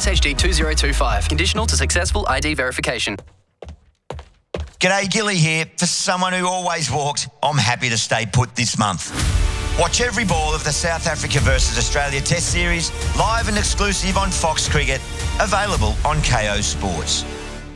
SHD 2025. Conditional to successful ID verification. G'day, Gilly here. For someone who always walked, I'm happy to stay put this month. Watch every ball of the South Africa versus Australia Test Series live and exclusive on Fox Cricket, available on KO Sports.